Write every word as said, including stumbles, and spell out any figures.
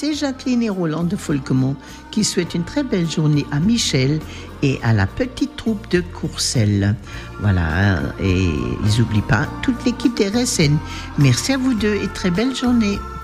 c'est Jacqueline et Roland de Folquemont qui souhaitent une très belle journée à Michel et à la petite troupe de Courcelles. Voilà, et ils n'oublient pas toute l'équipe des R S N. Merci à vous deux et très belle journée.